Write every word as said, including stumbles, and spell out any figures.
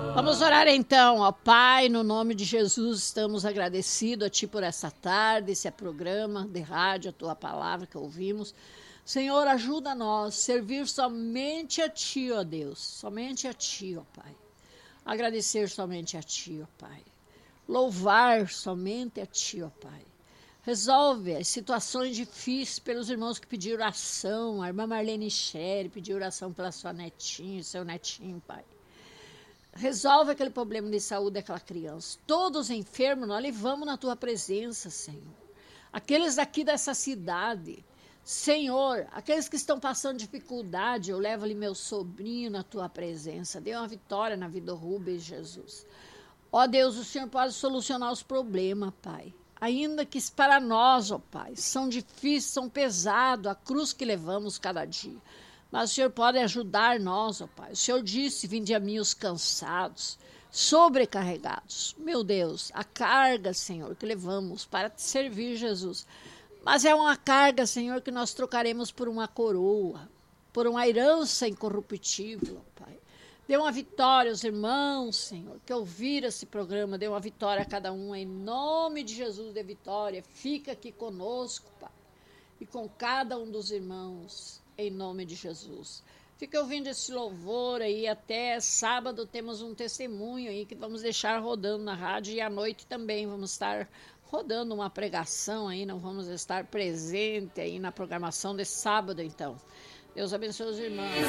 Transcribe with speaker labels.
Speaker 1: Vamos orar então, ó Pai, no nome de Jesus, estamos agradecidos a Ti por essa tarde, esse é programa de rádio, a Tua palavra que ouvimos. Senhor, ajuda nós a servir somente a Ti, ó Deus, somente a Ti, ó Pai. Agradecer somente a Ti, ó Pai. Louvar somente a Ti, ó Pai. Resolve as situações difíceis pelos irmãos que pediram oração. A irmã Marlene Sherry pediu oração pela sua netinha, seu netinho, Pai. Resolve aquele problema de saúde daquela criança. Todos enfermos, nós levamos na Tua presença, Senhor. Aqueles daqui dessa cidade, Senhor, aqueles que estão passando dificuldade, eu levo ali meu sobrinho na Tua presença. Dê uma vitória na vida do Rubens, Jesus. Ó Deus, o Senhor pode solucionar os problemas, Pai. Ainda que para nós, ó Pai, são difíceis, são pesados, a cruz que levamos cada dia. Mas o Senhor pode ajudar nós, ó Pai. O Senhor disse, vinde a mim os cansados, sobrecarregados. Meu Deus, a carga, Senhor, que levamos para te servir, Jesus. Mas é uma carga, Senhor, que nós trocaremos por uma coroa, por uma herança incorruptível, ó Pai. Dê uma vitória aos irmãos, Senhor, que ouviram esse programa. Dê uma vitória a cada um. Em nome de Jesus, dê vitória. Fica aqui conosco, Pai. E com cada um dos irmãos, em nome de Jesus. Fica ouvindo esse louvor aí. Até sábado temos um testemunho aí que vamos deixar rodando na rádio. E à noite também vamos estar rodando uma pregação aí. Não vamos estar presente aí na programação desse sábado, então. Deus abençoe os irmãos.